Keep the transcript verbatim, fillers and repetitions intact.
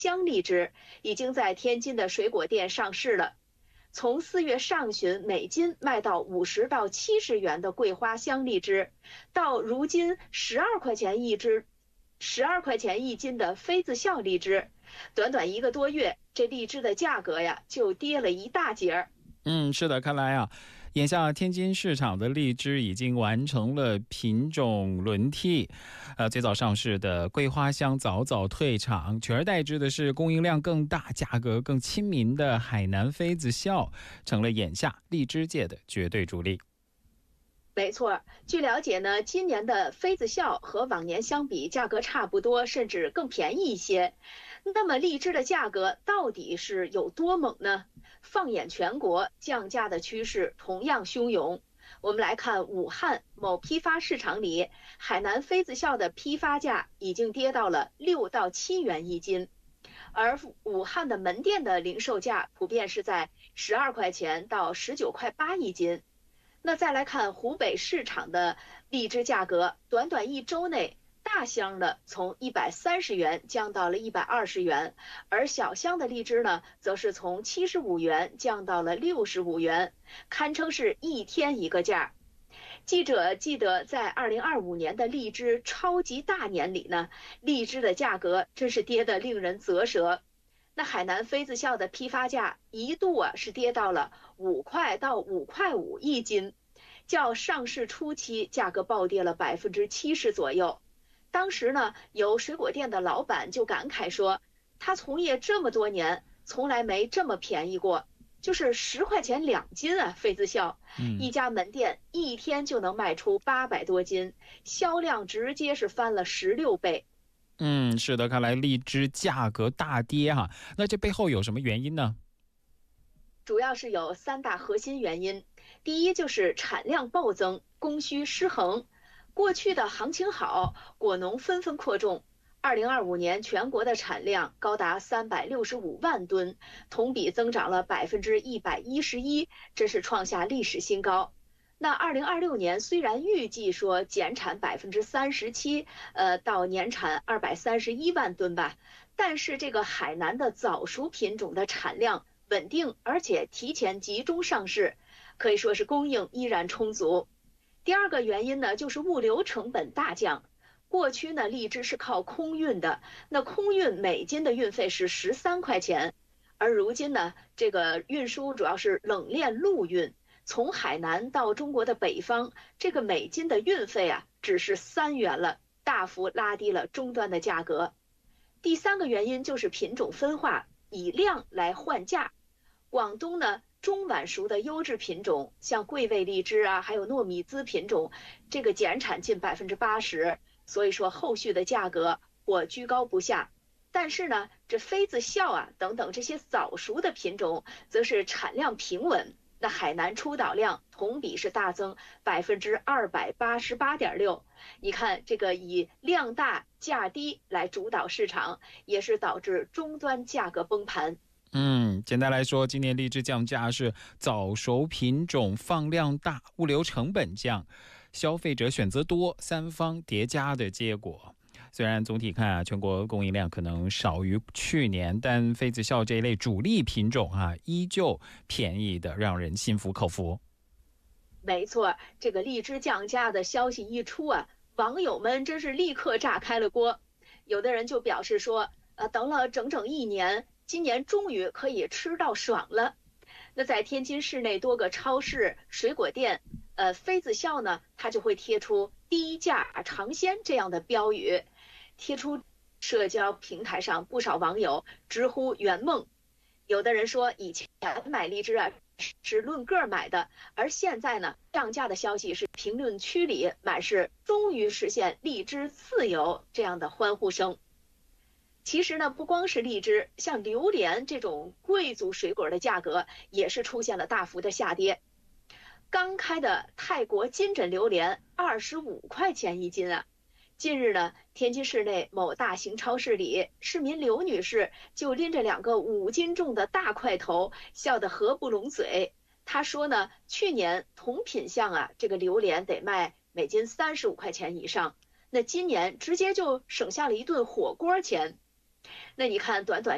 香荔枝已经在天津的水果店上市了。从四月上旬每斤卖到五十到七十元的桂花香荔枝，到如今十二块钱一只，十二块钱一斤的妃子笑荔枝，短短一个多月，这荔枝的价格呀就跌了一大截儿。 嗯，是的，看来啊，眼下天津市场的荔枝已经完成了品种轮替，呃，最早上市的桂花香早早退场，取而代之的是供应量更大、价格更亲民的海南妃子笑，成了眼下荔枝界的绝对主力。 没错，据了解呢，今年的妃子笑和往年相比，价格差不多，甚至更便宜一些。那么荔枝的价格到底是有多猛呢？放眼全国，降价的趋势同样汹涌。我们来看武汉某批发市场里，海南妃子笑的批发价已经跌到了六到七元一斤，而武汉的门店的零售价普遍是在十二块钱到十九块八一斤。那再来看湖北市场的荔枝价格，短短一周内，大箱的从一百三十元降到了一百二十元，而小箱的荔枝呢，则是从七十五元降到了六十五元，堪称是一天一个价。记者记得，在二零二五年的荔枝超级大年里呢，荔枝的价格真是跌得令人啧舌。那海南妃子笑的批发价一度啊是跌到了五块到五块五一斤，较上市初期价格暴跌了百分之七十左右。当时呢，有水果店的老板就感慨说，他从业这么多年，从来没这么便宜过，就是十块钱两斤啊！妃子笑， 嗯， 一家门店一天就能卖出八百多斤，销量直接是翻了十六倍。 嗯，是的，看来荔枝价格大跌哈、啊，那这背后有什么原因呢？ 主要是有三大核心原因，第一就是产量暴增，供需失衡。过去的行情好，果农纷纷扩种。二零二五年全国的产量高达三百六十五万吨，同比增长了百分之一百一十一，这是创下历史新高。那二零二六年虽然预计说减产百分之三十七，呃，到年产二百三十一万吨吧，但是这个海南的早熟品种的产量稳定，而且提前集中上市，可以说是供应依然充足。第二个原因呢，就是物流成本大降。过去呢，荔枝是靠空运的，那空运每斤的运费是十三块钱，而如今呢，这个运输主要是冷链陆运，从海南到中国的北方，这个每斤的运费啊，只是三元了，大幅拉低了终端的价格。第三个原因就是品种分化，以量来换价。广东呢，中晚熟的优质品种，像桂味荔枝啊，还有糯米糍品种，这个减产近百分之八十，所以说后续的价格或居高不下。但是呢，这妃子笑啊等等这些早熟的品种，则是产量平稳。那海南出岛量同比是大增百分之二百八十八点六。你看这个以量大价低来主导市场，也是导致终端价格崩盘。 嗯，简单来说，今年荔枝降价是早熟品种放量大，物流成本降，消费者选择多，三方叠加的结果。虽然总体看啊，全国供应量可能少于去年，但妃子笑这一类主力品种啊，依旧便宜的让人心服口服。 没错，这个荔枝降价的消息一出啊，网友们真是立刻炸开了锅。有的人就表示说，呃，等了整整一年，今年终于可以吃到爽了。那在天津市内多个超市、水果店，呃，妃子笑呢，它就会贴出低价尝鲜这样的标语，贴出社交平台上，不少网友直呼圆梦。有的人说，以前买荔枝啊是论个买的，而现在呢，降价的消息是评论区里满是终于实现荔枝自由这样的欢呼声。其实呢，不光是荔枝，像榴莲这种贵族水果的价格也是出现了大幅的下跌。刚开的泰国金枕榴莲二十五块钱一斤啊！近日呢，天津市内某大型超市里，市民刘女士就拎着两个五斤重的大块头，笑得合不拢嘴。她说呢，去年同品相啊，这个榴莲得卖每斤三十五块钱以上，那今年直接就省下了一顿火锅钱。那你看，短短